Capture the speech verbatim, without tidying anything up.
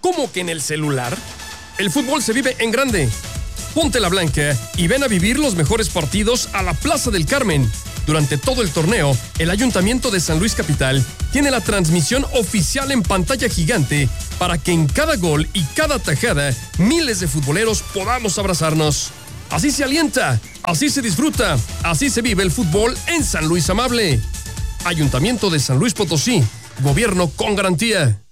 ¿Cómo que en el celular? El fútbol se vive en grande. Ponte la blanca y ven a vivir los mejores partidos a la Plaza del Carmen. Durante todo el torneo, el Ayuntamiento de San Luis Capital tiene la transmisión oficial en pantalla gigante para que en cada gol y cada tajada miles de futboleros podamos abrazarnos. Así se alienta, así se disfruta, así se vive el fútbol en San Luis Amable. Ayuntamiento de San Luis Potosí, gobierno con garantía.